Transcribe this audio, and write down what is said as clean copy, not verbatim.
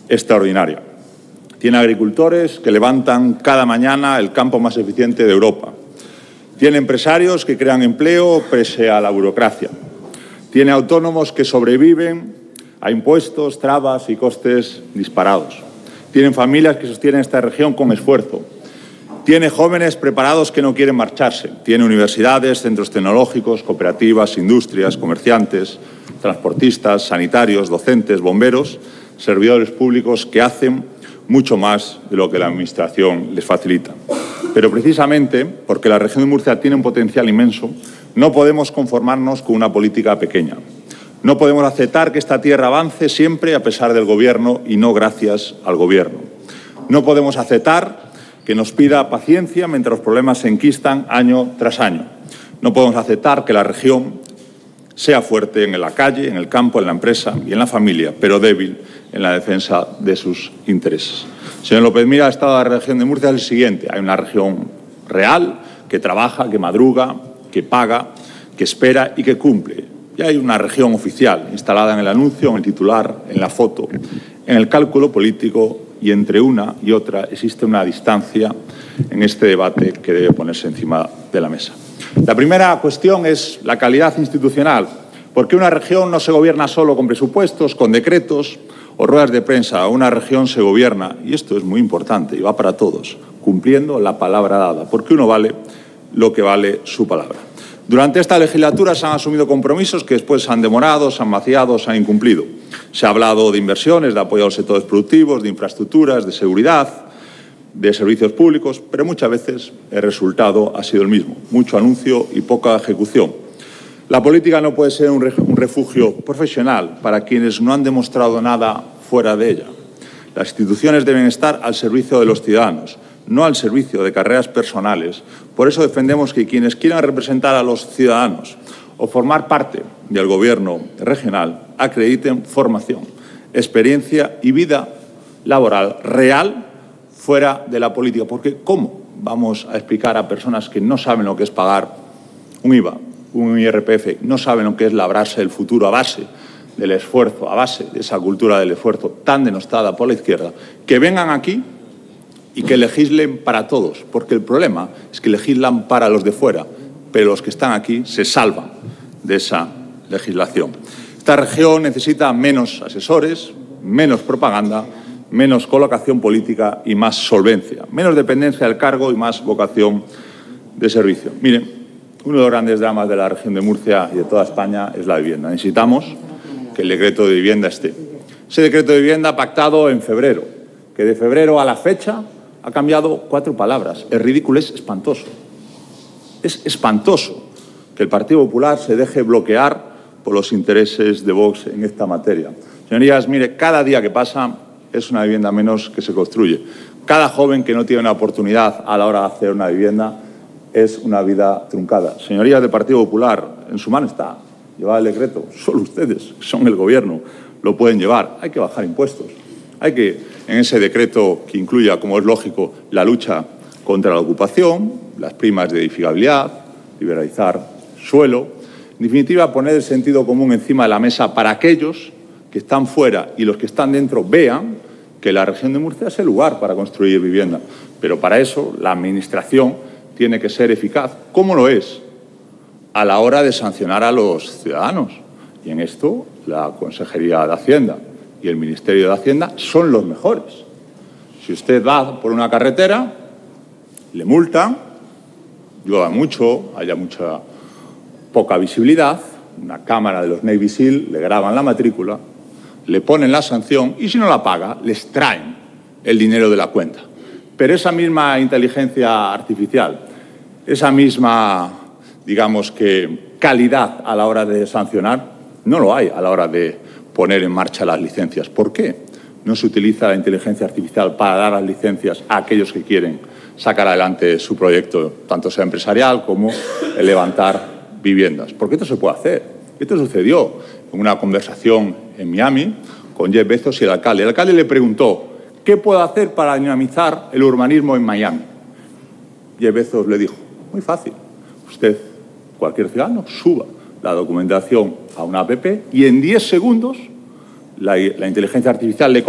extraordinaria. Tiene agricultores que levantan cada mañana el campo más eficiente de Europa. Tiene empresarios que crean empleo pese a la burocracia. Tiene autónomos que sobreviven a impuestos, trabas y costes disparados. Tienen familias que sostienen esta región con esfuerzo. Tiene jóvenes preparados que no quieren marcharse. Tiene universidades, centros tecnológicos, cooperativas, industrias, comerciantes, transportistas, sanitarios, docentes, bomberos, servidores públicos que hacen mucho más de lo que la Administración les facilita. Pero precisamente porque la región de Murcia tiene un potencial inmenso, no podemos conformarnos con una política pequeña. No podemos aceptar que esta tierra avance siempre a pesar del Gobierno y no gracias al Gobierno. No podemos aceptar que nos pida paciencia mientras los problemas se enquistan año tras año. No podemos aceptar que la región sea fuerte en la calle, en el campo, en la empresa y en la familia, pero débil en la defensa de sus intereses. Señor López Miras, el estado de la región de Murcia es el siguiente. Hay una región real que trabaja, que madruga, que paga, que espera y que cumple. Y hay una región oficial, instalada en el anuncio, en el titular, en la foto, en el cálculo político, y entre una y otra existe una distancia en este debate que debe ponerse encima de la mesa. La primera cuestión es la calidad institucional, porque una región no se gobierna solo con presupuestos, con decretos o ruedas de prensa. Una región se gobierna, y esto es muy importante y va para todos, cumpliendo la palabra dada, porque uno vale lo que vale su palabra. Durante esta legislatura se han asumido compromisos que después se han demorado, se han vaciado, se han incumplido. Se ha hablado de inversiones, de apoyo a los sectores productivos, de infraestructuras, de seguridad, de servicios públicos, pero muchas veces el resultado ha sido el mismo, mucho anuncio y poca ejecución. La política no puede ser un refugio profesional para quienes no han demostrado nada fuera de ella. Las instituciones deben estar al servicio de los ciudadanos, no al servicio de carreras personales. Por eso defendemos que quienes quieran representar a los ciudadanos o formar parte del Gobierno regional acrediten formación, experiencia y vida laboral real fuera de la política. Porque ¿cómo vamos a explicar a personas que no saben lo que es pagar un IVA, un IRPF, no saben lo que es labrarse el futuro a base del esfuerzo, a base de esa cultura del esfuerzo tan denostada por la izquierda, que vengan aquí y que legislen para todos? Porque el problema es que legislan para los de fuera, pero los que están aquí se salvan de esa legislación. Esta región necesita menos asesores, menos propaganda, menos colocación política y más solvencia, menos dependencia del cargo y más vocación de servicio. Miren, uno de los grandes dramas de la región de Murcia y de toda España es la vivienda. Necesitamos que el decreto de vivienda esté. Ese decreto de vivienda pactado en febrero, que de febrero a la fecha ha cambiado 4 palabras. Es ridículo, es espantoso. Es espantoso que el Partido Popular se deje bloquear por los intereses de Vox en esta materia. Señorías, mire, cada día que pasa es una vivienda menos que se construye. Cada joven que no tiene una oportunidad a la hora de hacer una vivienda es una vida truncada. Señorías del Partido Popular, en su mano está llevar el decreto. Solo ustedes, que son el Gobierno, lo pueden llevar. Hay que bajar impuestos. Hay que, en ese decreto que incluya, como es lógico, la lucha contra la ocupación, las primas de edificabilidad, liberalizar suelo, en definitiva, poner el sentido común encima de la mesa para aquellos que están fuera y los que están dentro vean que la región de Murcia es el lugar para construir vivienda. Pero para eso la Administración tiene que ser eficaz, como lo es a la hora de sancionar a los ciudadanos. Y en esto la Consejería de Hacienda y el Ministerio de Hacienda son los mejores. Si usted va por una carretera, le multan, llueva mucho, haya poca visibilidad, una cámara de los Navy SEAL le graban la matrícula, le ponen la sanción y si no la paga, les traen el dinero de la cuenta. Pero esa misma inteligencia artificial, esa misma, digamos que, calidad a la hora de sancionar, no lo hay a la hora de poner en marcha las licencias. ¿Por qué no se utiliza la inteligencia artificial para dar las licencias a aquellos que quieren sacar adelante su proyecto, tanto sea empresarial como el levantar viviendas? Porque esto se puede hacer. Esto sucedió en una conversación en Miami con Jeff Bezos y el alcalde. El alcalde le preguntó, ¿qué puedo hacer para dinamizar el urbanismo en Miami? Jeff Bezos le dijo, muy fácil, usted, cualquier ciudadano, suba la documentación a una app y en 10 segundos la inteligencia artificial le